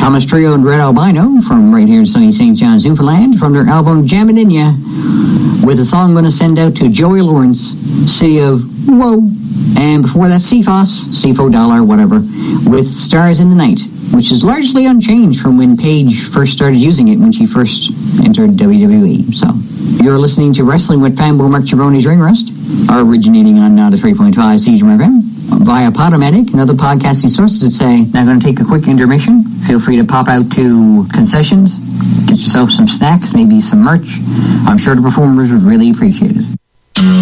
Thomas Trio and Red Albino from right here in sunny St. John's, Newfoundland, from their album Jammin' In Ya, with a song I'm going to send out to Joey Lawrence, City of Whoa. And before that, CFO Dollar, whatever, with Stars in the Night, which is largely unchanged from when Paige first started using it when she first entered WWE. So, you're listening to Wrestling with Fanboy Mark Cerrone's Ring Rust, originating on now the 3.5 CGM FM, via Podomatic and other podcasting sources that say, now going to take a quick intermission. Feel free to pop out to concessions, get yourself some snacks, maybe some merch. I'm sure the performers would really appreciate it.